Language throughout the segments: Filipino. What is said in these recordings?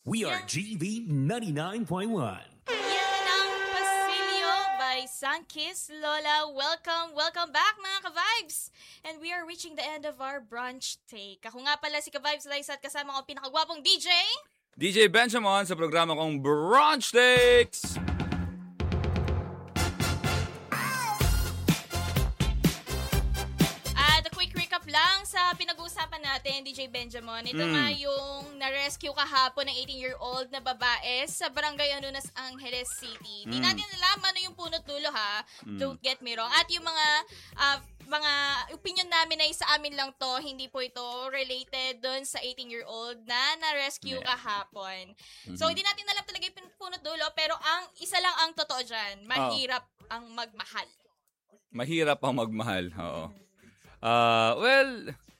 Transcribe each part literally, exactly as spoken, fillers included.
We are G V ninety-nine point one. Yan ang Pasilyo by Sunkiss Lola. Welcome, welcome back mga ka-vibes! And we are reaching the end of our brunch take. Ako nga pala si ka-vibes Liza at kasama ko pinakagwapong D J. D J Benjamin sa programa kong Brunch Takes! Lang sa pinag-uusapan natin, D J Benjamin, ito mm. nga yung na-rescue kahapon ng eighteen-year-old na babae sa Barangay Anunas, Angeles City. Hindi mm. natin alam ano yung punot dulo ha. Mm. Don't get me wrong. At yung mga uh, mga opinion namin ay sa amin lang to, hindi po ito related dun sa eighteen-year-old na na-rescue yeah. kahapon. Mm-hmm. So, hindi natin alam talaga yung punot dulo, pero ang isa lang ang totoo dyan, mahirap oh. ang magmahal. Mahirap ang magmahal, oo. Uh, well,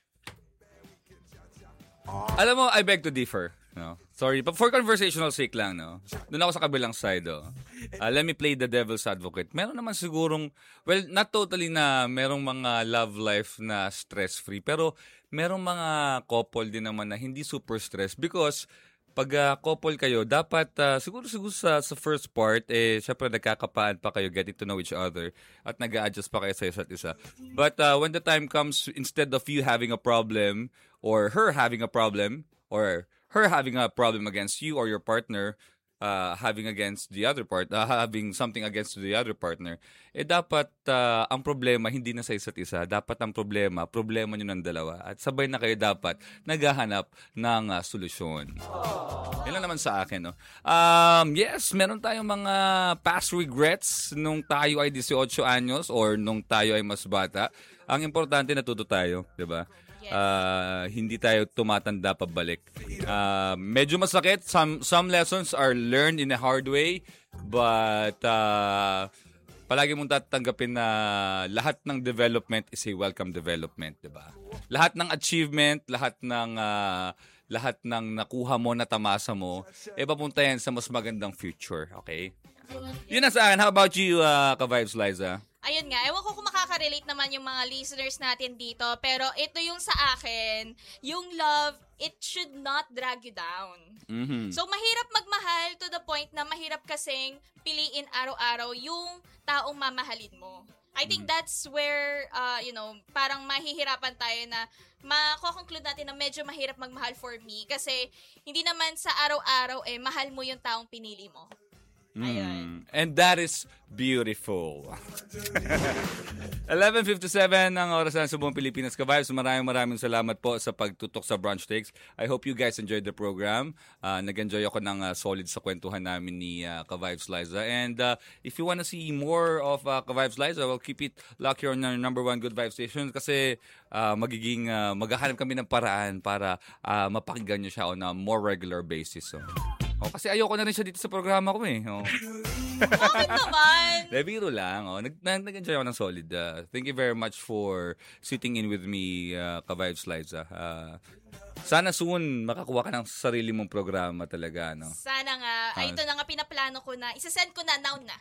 alam mo, I beg to differ. No? Sorry, but for conversational sake lang, no? Doon ako sa kabilang side, oh. Uh, let me play the devil's advocate. Meron naman sigurong, well, not totally na merong mga love life na stress-free, pero merong mga couple din naman na hindi super stress because pag uh, couple kayo, dapat uh, siguro siguro sa, sa first part, eh, syempre nagkakapaan pa kayo, getting to know each other, at nag-a-adjust pa kayo sa isa't isa. But uh, when the time comes, instead of you having a problem, or her having a problem, or her having a problem against you or your partner, uh, having against the other part, uh, having something against the other partner, eh dapat uh, ang problema hindi na sa isa't isa. Dapat ang problema, problema nyo ng dalawa. At sabay na kayo dapat naghahanap ng uh, solusyon. Yan lang naman sa akin, no? Um, yes, meron tayong mga past regrets nung tayo ay eighteen anyos or nung tayo ay mas bata. Ang importante, natuto tayo, di ba? Uh, hindi tayo tumatanda pabalik. Uh, medyo masakit. Some some lessons are learned in a hard way, but uh, palagi mong tatanggapin na lahat ng development is a welcome development, 'di ba? Lahat ng achievement, lahat ng uh, lahat ng nakuha mo, natamasa mo, eh papunta yan sa mas magandang future, okay? Yun na sa akin. How about you, uh, ka-vibes, Liza? Ayun nga, ewan ko kung makaka-relate naman yung mga listeners natin dito, pero ito yung sa akin, yung love, it should not drag you down. Mm-hmm. So, mahirap magmahal to the point na mahirap kasing piliin araw-araw yung taong mamahalin mo. I think that's where, uh, you know, parang mahihirapan tayo na mako-conclude natin na medyo mahirap magmahal for me kasi hindi naman sa araw-araw eh, mahal mo yung taong pinili mo. Mm. And that is beautiful. eleven fifty-seven ang oras na sa buong Pilipinas, ka-vibes. Maraming maraming salamat po sa pagtutok sa Brunch Takes. I hope you guys enjoyed the program. Uh, nag-enjoy ako ng uh, solid sa kwentuhan namin ni uh, ka-vibes Liza. And uh, if you wanna see more of uh, ka-vibes Liza, well, keep it locked here on our number one good vibe station kasi uh, magiging uh, maghahanap kami ng paraan para uh, mapakinggan nyo siya on a more regular basis. So. Oh, kasi ayoko na rin siya dito sa programa ko eh. Oh. Bakit naman? Biro lang. Oh. Nag- nag-enjoy ako ng solid. Uh, thank you very much for sitting in with me, uh, ka-vibes Liza. Uh, sana soon makakuha ka ng sarili mong programa talaga. No? Sana nga. Ay, ito na nga pinaplano ko na. Isasend ko na, now na.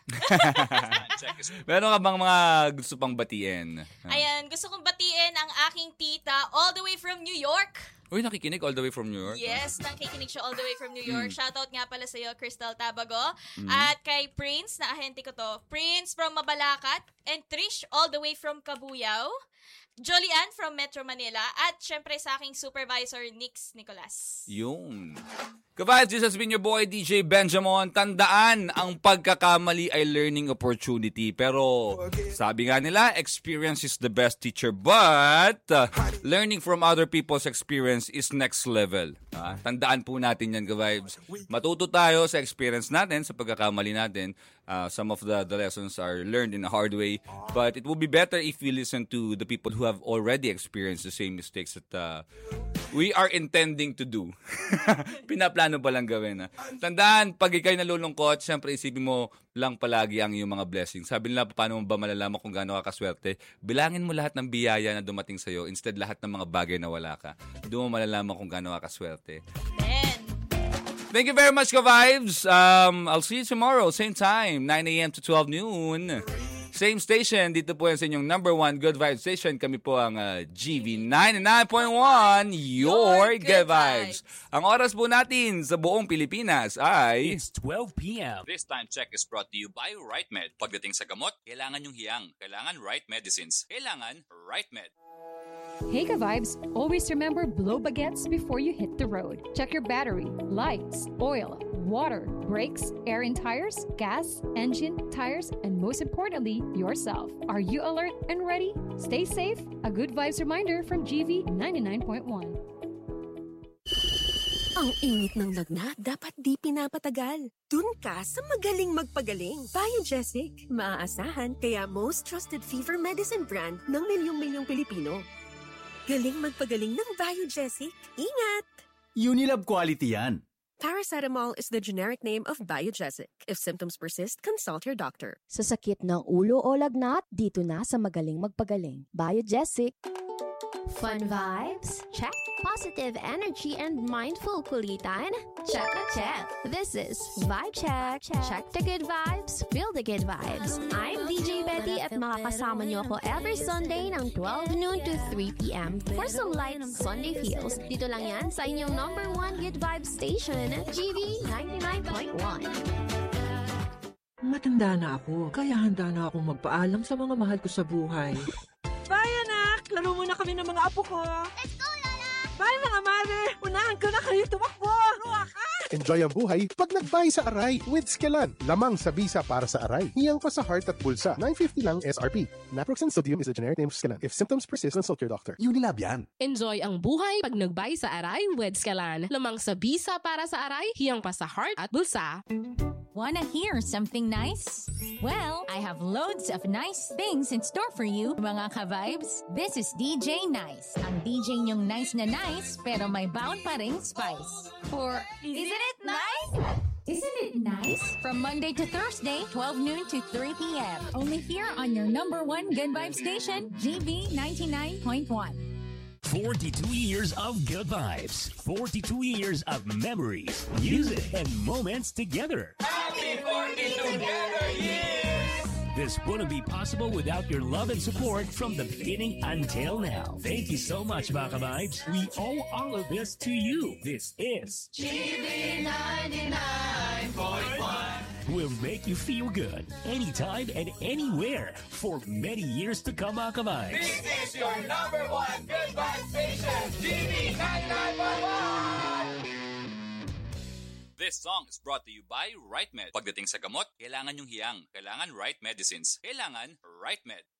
Meron ka bang mga gusto pang batiin? Ayan, gusto kong batiin ang aking tita all the way from New York. Uy, nakikinig all the way from New York? Yes, nakikinig siya all the way from New York. Mm. Shoutout nga pala sa iyo, Crystal Tabago. Mm. At kay Prince, na ahente ko to. Prince from Mabalacat. And Trish all the way from Cabuyao. Jolian from Metro Manila. At syempre sa aking supervisor, Nix Nicolas. Yun. Ka-vibes, this has been your boy, D J Benjamin. Tandaan, ang pagkakamali ay learning opportunity. Pero sabi nga nila, experience is the best teacher. But uh, learning from other people's experience is next level. Uh, tandaan po natin yan, ka-vibes. Matuto tayo sa experience natin, sa pagkakamali natin. Uh, some of the, the lessons are learned in a hard way. But it will be better if we listen to the people who have already experienced the same mistakes that uh, we are intending to do. Pinaplano pa lang gawin. Ha? Tandaan, pag ikaw'y nalulungkot, siyempre isipin mo lang palagi ang iyong mga blessings. Sabi nila, paano mo ba malalaman kung gaano ka kaswerte? Bilangin mo lahat ng biyaya na dumating sa'yo instead lahat ng mga bagay na wala ka. Doon mo malalaman kung gaano ka kaswerte. Amen. Thank you very much, ka-vibes. Um, I'll see you tomorrow, same time, nine a.m. to twelve noon. Same station, dito po yan sa inyong number one Good Vibes station. Kami po ang uh, G V ninety-nine point one, your Good Vibes. Ang oras po natin sa buong Pilipinas ay... It's twelve p.m. This time check is brought to you by RightMed. Pagdating sa gamot, kailangan yung hiyang. Kailangan right medicines. Kailangan RightMed. Hey ka vibes, always remember blow baguettes before you hit the road. Check your battery, lights, oil, water, brakes, air in tires, gas, engine, tires, and most importantly, yourself. Are you alert and ready? Stay safe. A good vibes reminder from G V ninety-nine point one. Ang init ng lagnat, dapat di pinapatagal. Dun ka sa magaling magpagaling. Biogesic, maaasahan, kaya most trusted fever medicine brand ng milyong-milyong Pilipino. Galing magpagaling ng Biogesic. Ingat! Unilab quality yan. Paracetamol is the generic name of Biogesic. If symptoms persist, consult your doctor. Sa sakit ng ulo o lagnat, dito na sa magaling magpagaling. Biogesic. Fun vibes? Check. Positive energy and mindful kulitan? Check na check. This is Vibe Check. Check the good vibes, feel the good vibes. I'm D J Betty at makakasama niyo ako every Sunday ng twelve noon to three p.m. for some light Sunday feels. Dito lang yan sa inyong number one good vibes station, G V ninety-nine point one. Matanda na ako, kaya handa na akong magpaalam sa mga mahal ko sa buhay. Bye, anak! Laro muna kami ng mga apo ko. Let's go, Lola! Bye, mga mare! Unahan ko na kayo tumakbo! Ruwa ka! Enjoy ang buhay pag nag-buy sa Aray with Skelan. Lamang sa bisa para sa Aray. Hiyang pa sa heart at bulsa. nine fifty lang S R P. Naproxen sodium is the generic name of Skelan. If symptoms persist, consult your doctor. Unilab yan. Enjoy ang buhay pag nagbay sa Aray with Skelan. Lamang sa bisa para sa Aray, hiyang pa sa heart at bulsa. Wanna hear something nice? Well, I have loads of nice things in store for you, mga ka-vibes. This is D J Nice. Ang D J niyong nice na nice, pero may baon pa ring spice. For, isn't it nice? Isn't it nice? From Monday to Thursday, twelve noon to three p.m. Only here on your number one Good Vibe station, G V ninety-nine point one. forty-two years of good vibes. forty-two years of memories, music, and moments together. Happy forty-two together years! This wouldn't be possible without your love and support from the beginning until now. Thank you so much, Baka Vibes. We owe all of this to you. This is G V ninety-nine point one. Will make you feel good anytime and anywhere for many years to come, Baka Vibes. This is your number one good vibe station, G V ninety-nine point one. This song is brought to you by RightMed. Pagdating sa gamot, kailangan yung hiyang. Kailangan right medicines. Kailangan RightMed.